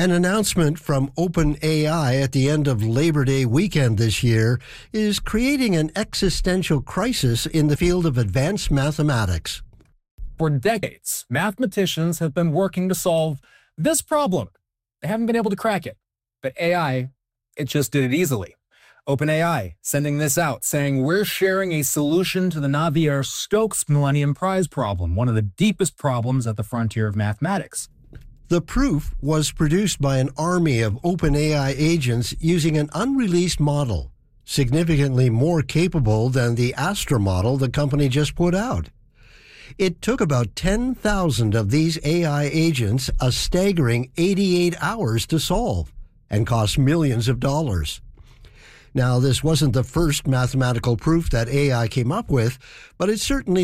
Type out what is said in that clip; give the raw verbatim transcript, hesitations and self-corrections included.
An announcement from OpenAI at the end of Labor Day weekend this year is creating an existential crisis in the field of advanced mathematics. For decades, mathematicians have been working to solve this problem. They haven't been able to crack it, but A I, it just did it easily. OpenAI sending this out, saying we're sharing a solution to the Navier-Stokes Millennium Prize problem, one of the deepest problems at the frontier of mathematics. The proof was produced by an army of OpenAI agents using an unreleased model, significantly more capable than the Astra model the company just put out. It took about ten thousand of these A I agents a staggering eighty-eight hours to solve and cost millions of dollars. Now, this wasn't the first mathematical proof that A I came up with, but it certainly